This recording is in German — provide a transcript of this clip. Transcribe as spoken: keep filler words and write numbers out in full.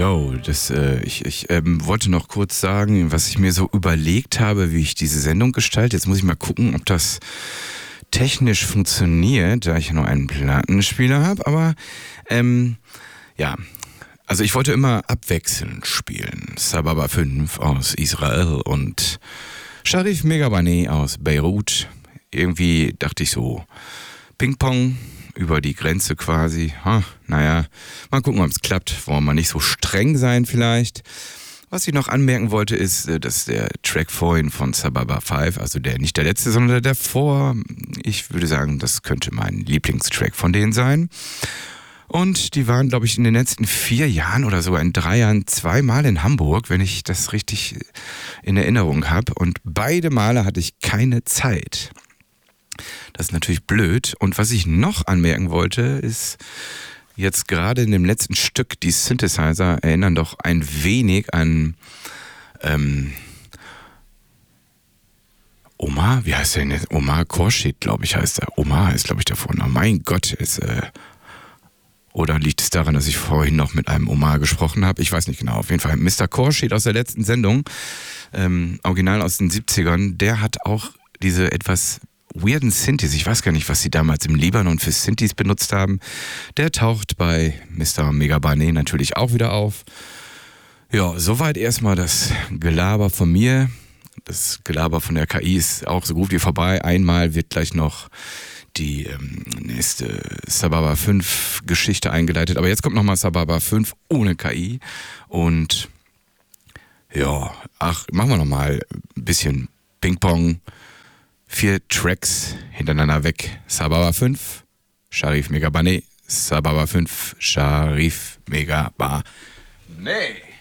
Yo, das, äh, ich, ich ähm, wollte noch kurz sagen, was ich mir so überlegt habe, wie ich diese Sendung gestalte. Jetzt muss ich mal gucken, ob das technisch funktioniert, da ich ja nur einen Plattenspieler habe. Aber ähm, ja, also ich wollte immer abwechselnd spielen. Sababa fünf aus Israel und Sharif Megabaneh aus Beirut. Irgendwie dachte ich so, Ping-Pong über die Grenze quasi. Ha, naja, mal gucken, ob es klappt. Wollen wir nicht so streng sein vielleicht. Was ich noch anmerken wollte, ist, dass der Track vorhin von Sababa fünf, also der nicht der letzte, sondern der davor, ich würde sagen, das könnte mein Lieblingstrack von denen sein. Und die waren, glaube ich, in den letzten vier Jahren oder sogar in drei Jahren zweimal in Hamburg, wenn ich das richtig in Erinnerung habe. Und beide Male hatte ich keine Zeit. Das ist natürlich blöd. Und was ich noch anmerken wollte, ist jetzt gerade in dem letzten Stück, die Synthesizer erinnern doch ein wenig an ähm, Omar, wie heißt der denn? Omar Khorshid, glaube ich, heißt er. Omar ist, glaube ich, davon. Oh mein Gott, ist äh, oder liegt es daran, dass ich vorhin noch mit einem Omar gesprochen habe? Ich weiß nicht genau. Auf jeden Fall Mister Khorshid aus der letzten Sendung, ähm, original aus den siebzigern, der hat auch diese etwas weirden Synthes, ich weiß gar nicht, was sie damals im Libanon für Synthes benutzt haben, der taucht bei Mister Megabaneh natürlich auch wieder auf. Ja, soweit erstmal das Gelaber von mir. Das Gelaber von der K I ist auch so gut wie vorbei. Einmal wird gleich noch die ähm, nächste Sababa fünf Geschichte eingeleitet, aber jetzt kommt nochmal Sababa fünf ohne K I und ja, ach, machen wir nochmal ein bisschen Ping-Pong. Vier Tracks hintereinander weg. Sababa fünf, Sharif Megabaneh. Sababa fünf, Sharif Megabaneh.